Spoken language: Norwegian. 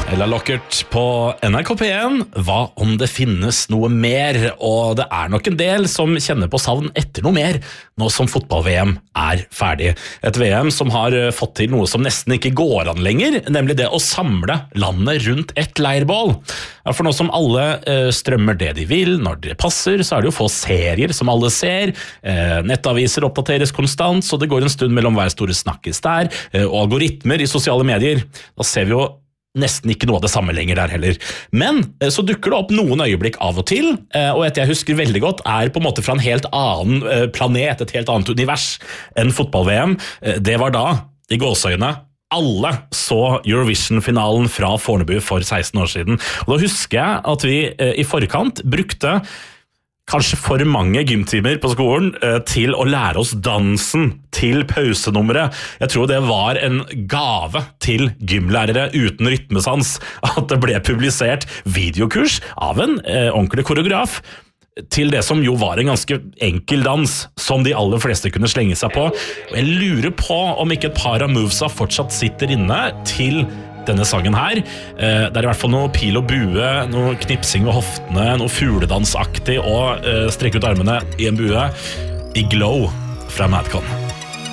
Ella Lockert på NRK P1. Hva om det finnes noe mer? Og det nok en del som kjenner på savn etter noe mer, nå som fotball-VM ferdig. Et VM som har fått til noe som nesten ikke går an lenger, nemlig det å samle landet rundt et leirbål. For nå som alle strømmer det de vil, når det passer, så det jo få serier som alle ser. Nettaviser oppdateres konstant, så det går en stund mellom hver store snakkes der, og algoritmer i sosiale medier. Da ser vi jo nesten ikke noe av det samme lenger der heller. Men så dukker det opp noen øyeblikk av og til, og et jeg husker veldig godt på en måte fra en helt annen planet, et helt annet univers enn fotball-VM. Det var da, i gåseøyne, alle så Eurovision-finalen fra Fornebu for 16 år siden. Og da husker jeg at vi i forkant brukte kanskje for mange gymtimer på skolen til å lære oss dansen til pausenummeret. Jeg tror det var en gave til gymlærere uten rytmesans at det ble publisert videokurs av en ordentlig koreograf til det som jo var en ganske enkel dans som de aller fleste kunne slenge seg på. Og jeg lurer på om ikke et par av movesa fortsatt sitter inne til denne sangen her. Det I hvert fall noe pil og bue, noe knipsing med hoftene, noe fugledansaktig og strekke ut armene I en bue I Glow fra Madcon.